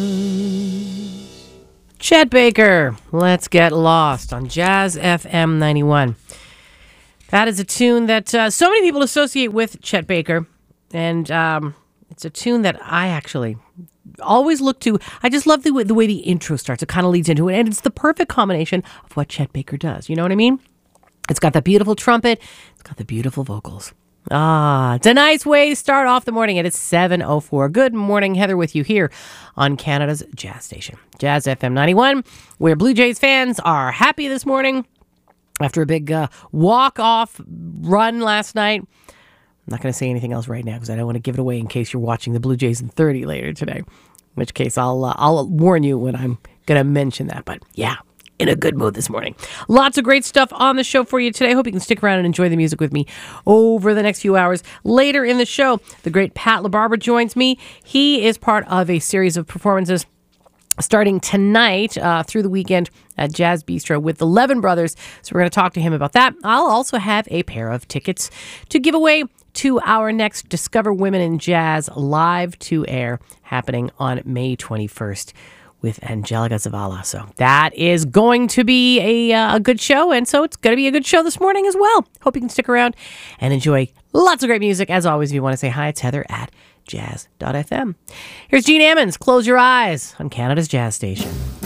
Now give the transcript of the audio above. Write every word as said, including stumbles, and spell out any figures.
Chet Baker, Let's Get Lost on Jazz F M ninety-one. That is a tune that uh, so many people associate with Chet Baker, and um, it's a tune that I actually always look to. I just love the way, the way the intro starts. It kind of leads into it, and it's the perfect combination of what Chet Baker does. You know what I mean? It's got the beautiful trumpet. It's got the beautiful vocals. Ah, it's a nice way to start off the morning, and it's seven oh four. Good morning, Heather, with you here on Canada's Jazz Station, Jazz F M ninety-one, where Blue Jays fans are happy this morning after a big uh, walk-off run last night. I'm not going to say anything else right now because I don't want to give it away in case you're watching the Blue Jays in thirty later today, in which case I'll, uh, I'll warn you when I'm going to mention that. But yeah, in a good mood this morning. Lots of great stuff on the show for you today. Hope you can stick around and enjoy the music with me over the next few hours. Later in the show, the great Pat LaBarbera joins me. He is part of a series of performances starting tonight uh, through the weekend at Jazz Bistro with the Levin Brothers. So we're going to talk to him about that. I'll also have a pair of tickets to give away to our next Discover Women in Jazz live to air happening on May twenty-first. With Angelica Zavala. So that is going to be a, uh, a good show, and so it's going to be a good show this morning as well. Hope you can stick around and enjoy lots of great music. As always, if you want to say hi, it's Heather at jazz dot f m. Here's Gene Ammons, Close Your Eyes on Canada's Jazz Station.